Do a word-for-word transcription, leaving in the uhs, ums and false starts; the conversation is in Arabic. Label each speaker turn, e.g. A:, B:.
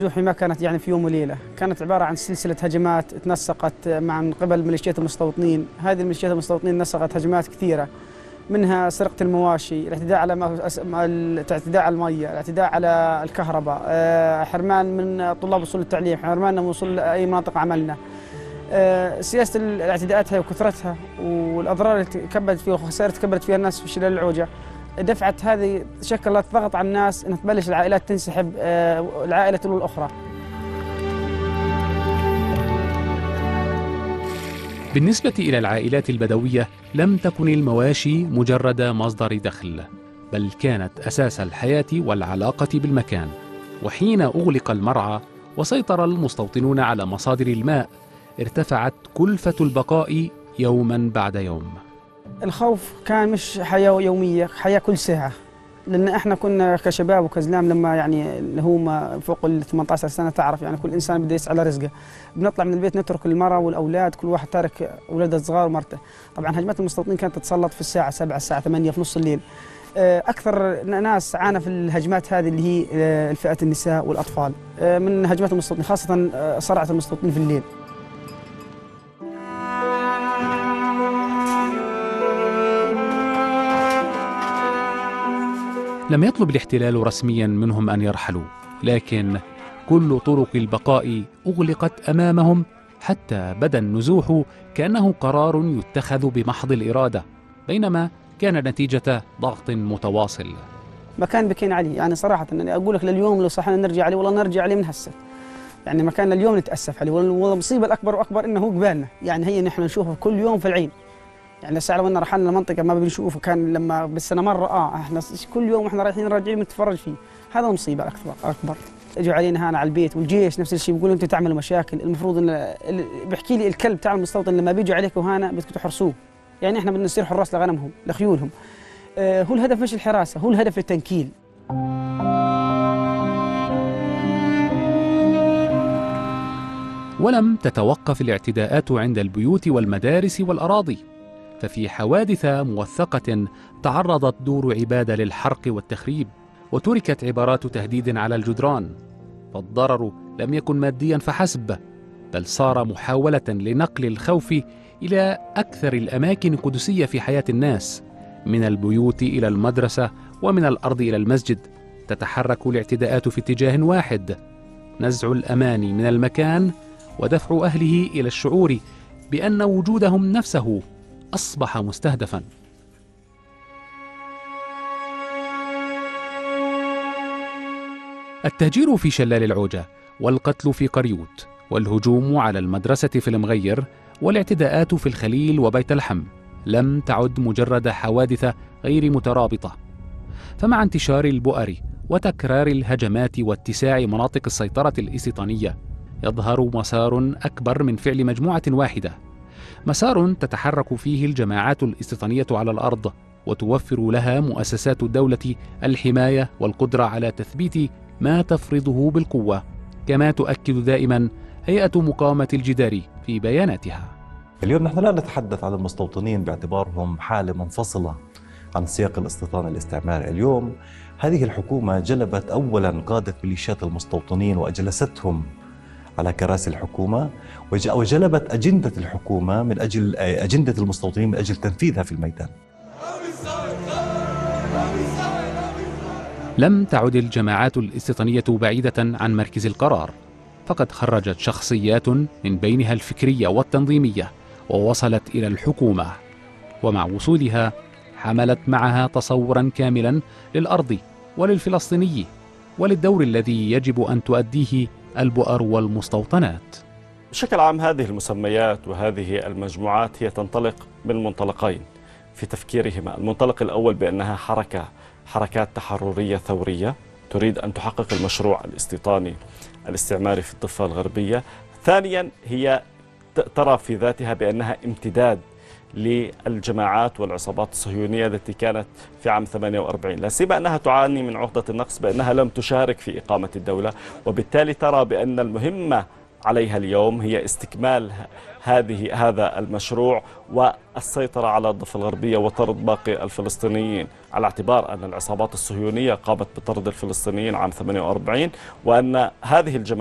A: جوحي ما كانت يعني في يوم وليلة، كانت عبارة عن سلسلة هجمات تنسقت مع من قبل ميليشيات المستوطنين. هذه الميليشيات المستوطنين نسقت هجمات كثيرة، منها سرقة المواشي، الاعتداء على الاعتداء على المية، الاعتداء على الكهرباء، حرمان من طلاب وصول التعليم، حرمان من وصول أي مناطق عملنا. سياسة الاعتداءات هي وكثرتها والأضرار اللي تكبدت فيها والخسائر اللي تكبدت فيها الناس في شلال العوجة دفعت هذه شكلت ضغط على الناس أن تبلش العائلات تنسحب، العائلة تلو الأخرى.
B: بالنسبة إلى العائلات البدوية لم تكن المواشي مجرد مصدر دخل، بل كانت أساس الحياة والعلاقة بالمكان. وحين أغلق المرعى وسيطر المستوطنون على مصادر الماء ارتفعت كلفة البقاء يوما بعد يوم.
A: الخوف كان مش حياة يومية، حياة كل ساعة، لأن احنا كنا كشباب وكزلام لما يعني اللي هم فوق ال ثمانية عشر سنة تعرف يعني كل إنسان بده يسعى على رزقه، بنطلع من البيت نترك المرأة والأولاد، كل واحد تارك أولاده الصغار ومرته. طبعا هجمات المستوطنين كانت تتسلط في الساعة سبعة الساعة ثمانية في نص الليل. أكثر ناس عانى في الهجمات هذه اللي هي الفئة النساء والأطفال من هجمات المستوطنين، خاصة صرعة المستوطنين في الليل.
B: لم يطلب الاحتلال رسميا منهم أن يرحلوا، لكن كل طرق البقاء أغلقت أمامهم حتى بدا النزوح كأنه قرار يتخذ بمحض الإرادة، بينما كان نتيجة ضغط متواصل.
A: ما كان بكين علي يعني صراحة أني أقول لك لليوم لو صحنا نرجع عليه والله نرجع عليه من هسه، يعني ما كان اليوم نتأسف عليه، والمصيبة الأكبر وأكبر إنه هو قبالنا، يعني هي نحن نشوفه كل يوم في العين. يعني الساعة لو إن رحلنا لمنطقة ما بنشوفه، كان لما بالسنة مرة آه إحنا كل يوم إحنا رايحين راجعين بنتفرج فيه، هذا المصيبة الأكبر أكبر. اجوا علينا هنا على البيت، والجيش نفس الشيء بيقولوا أنتم تعملوا مشاكل، المفروض إن بيحكي لي الكلب تاع المستوطن لما بيجوا عليكم هنا بدكم تحرسوه، يعني إحنا بدنا نصير حراس لغنمهم لخيولهم. آه هو الهدف مش الحراسة، هو الهدف التنكيل.
B: ولم تتوقف الاعتداءات عند البيوت والمدارس والأراضي، ففي حوادث موثقة تعرضت دور عبادة للحرق والتخريب، وتركت عبارات تهديد على الجدران. فالضرر لم يكن ماديا فحسب، بل صار محاولة لنقل الخوف إلى أكثر الأماكن القدسية في حياة الناس، من البيوت إلى المدرسة ومن الأرض إلى المسجد. تتحرك الاعتداءات في اتجاه واحد: نزع الأمان من المكان ودفع أهله إلى الشعور بأن وجودهم نفسه أصبح مستهدفاً. التهجير في شلال العوجة، والقتل في قريوت، والهجوم على المدرسة في المغير، والاعتداءات في الخليل وبيت لحم لم تعد مجرد حوادث غير مترابطة. فمع انتشار البؤر وتكرار الهجمات واتساع مناطق السيطرة الاستيطانية يظهر مسار أكبر من فعل مجموعة واحدة، مسار تتحرك فيه الجماعات الاستيطانية على الأرض وتوفر لها مؤسسات الدولة الحماية والقدرة على تثبيت ما تفرضه بالقوة، كما تؤكد دائما هيئة مقاومة الجدار في بياناتها.
C: اليوم نحن لا نتحدث عن المستوطنين باعتبارهم حالة منفصلة عن سياق الاستيطان الاستعماري. اليوم هذه الحكومة جلبت أولا قادة ميليشيات المستوطنين وأجلستهم على كراسي الحكومة، وجلبت أجندة الحكومة من أجل أجندة المستوطنين من أجل تنفيذها في الميدان.
B: لم تعد الجماعات الاستيطانية بعيدة عن مركز القرار، فقد خرجت شخصيات من بينها الفكرية والتنظيمية ووصلت إلى الحكومة، ومع وصولها حملت معها تصورا كاملا للأرض وللفلسطيني وللدور الذي يجب أن تؤديه البؤر والمستوطنات.
D: بشكل عام هذه المسميات وهذه المجموعات هي تنطلق من منطلقين في تفكيرهما. المنطلق الأول بأنها حركة حركات تحررية ثورية تريد أن تحقق المشروع الاستيطاني الاستعماري في الضفة الغربية. ثانيا هي ترى في ذاتها بأنها امتداد للجماعات والعصابات الصهيونية التي كانت في عام ثمانية وأربعين، لا سيما أنها تعاني من عقدة النقص بأنها لم تشارك في إقامة الدولة، وبالتالي ترى بأن المهمة عليها اليوم هي استكمال هذه هذا المشروع والسيطرة على الضفة الغربية وطرد باقي الفلسطينيين، على اعتبار أن العصابات الصهيونية قامت بطرد الفلسطينيين عام ثمانية وأربعين، وأن هذه الجماعات